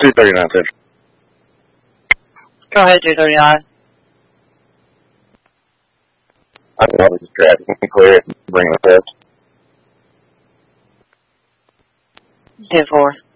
239 Central. Go ahead, 239. I can probably just grab it and clear it and bring it up. 10-4.